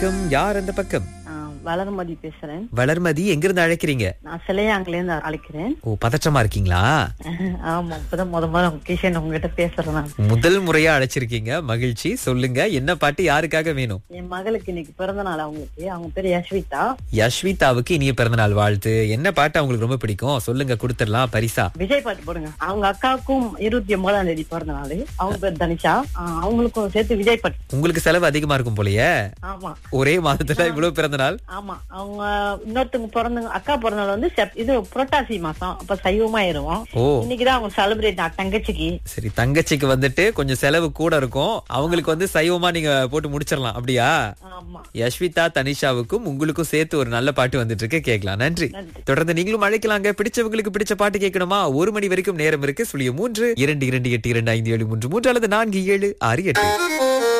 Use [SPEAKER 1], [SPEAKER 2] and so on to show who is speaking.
[SPEAKER 1] வணக்கம். யார் அந்த பக்கம்?
[SPEAKER 2] வளர்மதி பேசுறேன்.
[SPEAKER 1] வளர்மதி, எங்கிருந்து அழைக்கிறீங்க?
[SPEAKER 2] நான் சிலையாங்கில இருந்து அழைக்கிறேன்.
[SPEAKER 1] ஓ, பதற்றமா இருக்கீங்களா?
[SPEAKER 2] ஆமா, இப்பதான் முத கிஷன் உங்ககிட்ட பேசுறேன் நான்.
[SPEAKER 1] முதல் முறையா அழைச்சிருக்கீங்க, மகிழ்ச்சி. சொல்லுங்க, என்ன பாட்டு யாருக்காக வேணும்?
[SPEAKER 2] என் மகளுக்கு இன்னைக்கு பிறந்த நாள். அவங்களுக்கு, அவங்க பேரு யஷ்விதா.
[SPEAKER 1] யஷ்விதாவுக்கு இனிய பிறந்தநாள் வாழ்த்து. என்ன பாட்டு அவங்களுக்கு ரொம்ப பிடிக்கும்? சொல்லுங்க, கொடுத்துடலாம் பரிசா.
[SPEAKER 2] விஜய் பாட்டு போடுங்க. அவங்க அக்காவுக்கும் 29ஆம் தேதி பிறந்த நாள். அவங்க பேர் தனிஷா. அவங்களுக்கும் சேர்த்து விஜய் பாட்டு.
[SPEAKER 1] உங்களுக்கு செலவு அதிகமா இருக்கும் போலயே.
[SPEAKER 2] ஆமா,
[SPEAKER 1] ஒரே மாதத்துல இவ்வளவு பிறந்த நாள்.
[SPEAKER 2] ஆமா, அவங்க இன்னொருத்தவங்க பிறந்தவங்க அக்கா பிறந்த நாள் வந்து இது புரட்டாசி மாசம். அப்ப சைவமாயிருவோம். இன்னைக்குதான் அவங்க செலிப்ரேட் தங்கச்சிக்கு.
[SPEAKER 1] சரி, தங்கச்சிக்கு வந்துட்டு கொஞ்சம் செலவு கூட இருக்கும். அவங்களுக்கு வந்து சைவமா நீங்க போட்டு முடிச்சிடலாம், அப்படியா?
[SPEAKER 2] ஆமா.
[SPEAKER 1] யஷ்விதா, தனிஷாவுக்கும் உங்களுக்கும் சேர்த்து ஒரு நல்ல பாட்டு வந்துட்டு இருக்கு, கேட்கலாம். நன்றி. தொடர்ந்து நீங்களும் அழைக்கலாங்க. பிடிச்சவங்களுக்கு பிடிச்ச பாட்டு கேட்கணுமா? 1 மணி வரைக்கும் நேரம் இருக்கு. 03 2228 2573 அல்லது 4768.